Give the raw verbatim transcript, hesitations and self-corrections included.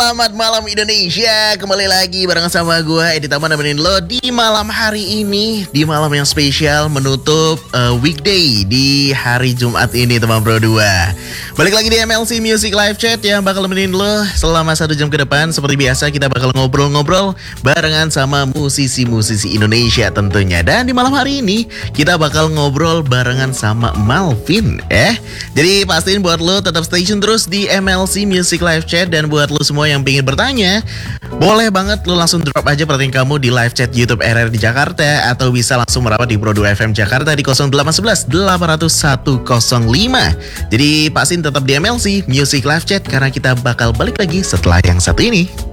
Selamat malam Indonesia. Kembali lagi bareng sama gue Edi Taman nemenin lo di malam hari ini, di malam yang spesial menutup uh, weekday di hari Jumat ini teman bro dua. Balik lagi di M L C Music Live Chat yang bakal nemenin lo selama satu jam ke depan. Seperti biasa kita bakal ngobrol-ngobrol barengan sama musisi-musisi Indonesia tentunya. Dan di malam hari ini kita bakal ngobrol barengan sama Malvin eh. Jadi pastiin buat lo tetap stay tune terus di M L C Music Live Chat. Dan buat lo semua yang pengen bertanya, boleh banget lo langsung drop aja pertanyaan kamu di live chat YouTube R R di Jakarta, atau bisa langsung merapat di Pro dua F M Jakarta di nol delapan satu satu delapan nol satu nol lima. Jadi pastiin tetap di M L C Music Live Chat karena kita bakal balik lagi setelah yang satu ini.